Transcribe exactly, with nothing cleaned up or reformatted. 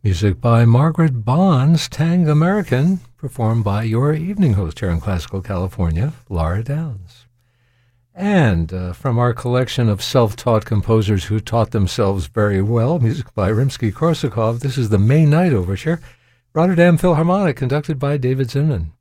Music by Margaret Bond's Tang American, performed by your evening host here in Classical California, Laura Downs. And uh, from our collection of self-taught composers who taught themselves very well, music by Rimsky-Korsakov, this is the May Night Overture, Rotterdam Philharmonic, conducted by David Zinman.